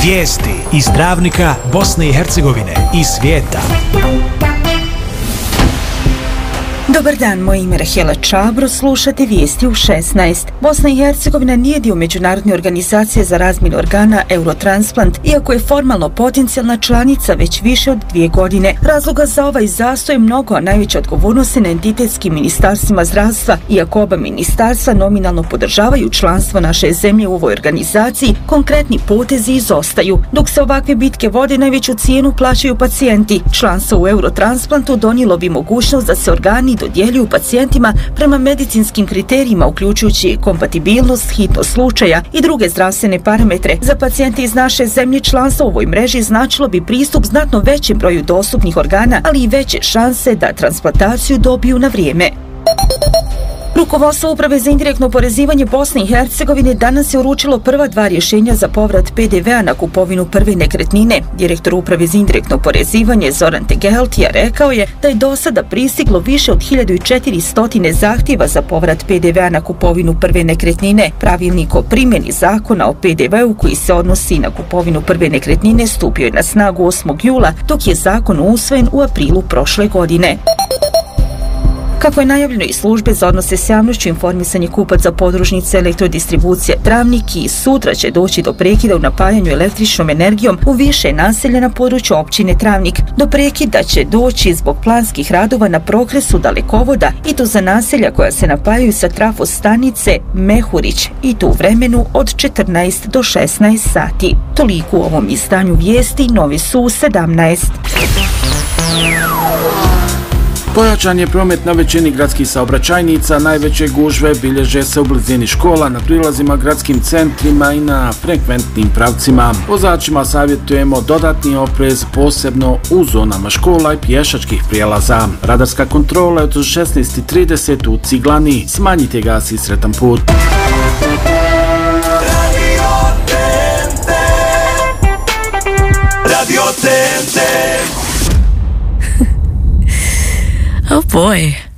Vijesti iz Dravnika, Bosne i Hercegovine i svijeta. Dobar dan, moje ime je Rahela Čabro, slušate vijesti u 16. Bosna i Hercegovina nije dio međunarodne organizacije za razmjenu organa Eurotransplant, iako je formalno potencijalna članica već više od 2 godine. Razloga za ovaj zastoj je mnogo, a najveća odgovornost je na entitetskim ministarstvima zdravstva. Iako oba ministarstva nominalno podržavaju članstvo naše zemlje u ovoj organizaciji, konkretni potezi izostaju. Dok se ovakve bitke vode, najveću cijenu plaćaju pacijenti. Članstvo u Eurotransplantu donijelo bi mogućnost da se organi dodjeljuju pacijentima prema medicinskim kriterijima, uključujući kompatibilnost, hitnost slučaja i druge zdravstvene parametre. Za pacijente iz naše zemlje članstvo u ovoj mreži značilo bi pristup znatno većem broju dostupnih organa, ali i veće šanse da transplantaciju dobiju na vrijeme. Rukovodstvo Uprave za indirektno oporezivanje Bosne i Hercegovine danas je uručilo prva 2 rješenja za povrat PDV-a na kupovinu prve nekretnine. Direktor Uprave za indirektno oporezivanje Zoran Tegeltija rekao je da je do sada pristiglo više od 1400 zahtjeva za povrat PDV-a na kupovinu prve nekretnine. Pravilnik o primjeni zakona o PDV-u koji se odnosi na kupovinu prve nekretnine stupio je na snagu 8. jula, dok je zakon usvojen u aprilu prošle godine. Kako je najavljeno iz službe za odnose s javnošću, informisanje kupaca podružnice Elektrodistribucija Travnik i sutra će doći do prekida u napajanju električnom energijom u više naselja na području općine Travnik. Do prekida će doći zbog planskih radova na progresu dalekovoda i to za naselja koja se napajaju sa trafostanice Mehurić i to u vremenu od 14 do 16 sati. Toliko u ovom izdanju vijesti, novi su 17. Pojačan je promet na većini gradskih saobraćajnica, najveće gužve bilježe se u blizini škola, na prilazima gradskim centrima i na frekventnim pravcima. Vozačima savjetujemo dodatni oprez, posebno u zonama škola i pješačkih prijelaza. Radarska kontrola je od 16:30 u Ciglani. Smanjite gas i sretan put. Oh boy.